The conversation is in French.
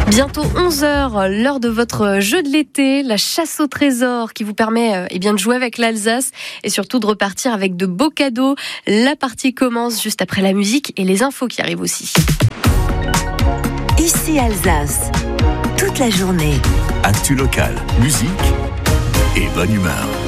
Bientôt 11h, l'heure de votre jeu de l'été, la chasse au trésor qui vous permet de jouer avec l'Alsace et surtout de repartir avec de beaux cadeaux. La partie commence juste après la musique et les infos qui arrivent aussi. Ici Alsace, toute la journée. Actu local, musique et bonne humeur.